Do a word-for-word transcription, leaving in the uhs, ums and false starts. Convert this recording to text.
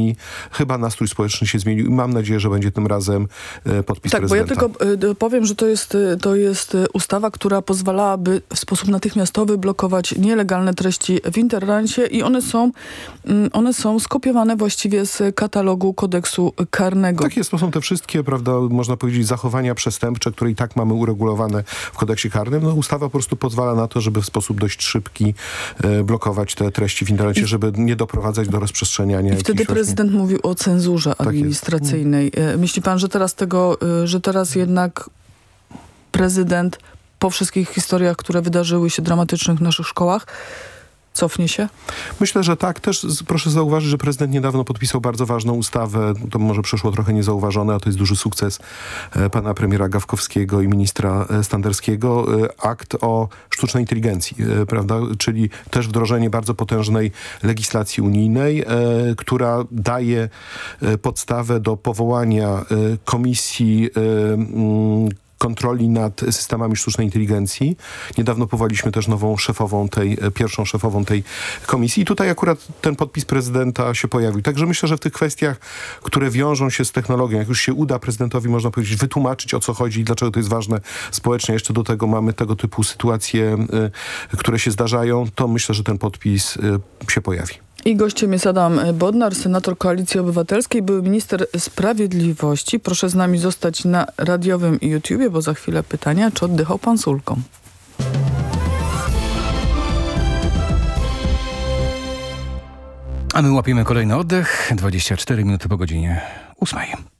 i chyba nastrój społeczny się zmienił i mam nadzieję, że będzie tym razem podpis tak, prezydenta. Tak, bo ja tylko y, powiem, że to jest, to jest ustawa, która pozwalałaby w sposób natychmiastowy blokować nielegalne treści w internecie i one są, one są skopiowane właściwie z katalogu kodeksu karnego. Tak jest, to są te wszystkie, prawda, można powiedzieć, zachowania przestępcze, które i tak mamy uregulowane w kodeksie karnym. No, ustawa po prostu pozwala na to, żeby w sposób dość szybki e, blokować te treści w internecie, I, żeby nie doprowadzać do rozprzestrzeniania. I wtedy prezydent właśnie... mówił o cenzurze tak administracyjnej. Jest. Myśli pan, że teraz tego, że teraz jednak prezydent po wszystkich historiach, które wydarzyły się dramatycznych w naszych szkołach, cofnie się? Myślę, że tak. Też proszę zauważyć, że prezydent niedawno podpisał bardzo ważną ustawę. To może przeszło trochę niezauważone, a to jest duży sukces e, pana premiera Gawkowskiego i ministra e, Standerskiego. E, akt o sztucznej inteligencji, e, prawda? Czyli też wdrożenie bardzo potężnej legislacji unijnej, e, która daje e, podstawę do powołania e, komisji e, m, kontroli nad systemami sztucznej inteligencji. Niedawno powołaliśmy też nową szefową tej, pierwszą szefową tej komisji. I tutaj akurat ten podpis prezydenta się pojawił. Także myślę, że w tych kwestiach, które wiążą się z technologią, jak już się uda prezydentowi, można powiedzieć, wytłumaczyć, o co chodzi i dlaczego to jest ważne społecznie, jeszcze do tego mamy tego typu sytuacje, y, które się zdarzają, to myślę, że ten podpis y, się pojawi. I gościem jest Adam Bodnar, senator Koalicji Obywatelskiej, były minister sprawiedliwości. Proszę z nami zostać na radiowym YouTubie, bo za chwilę pytania, czy oddychał pan sulką? A my łapiemy kolejny oddech. dwadzieścia cztery minuty po godzinie ósmej.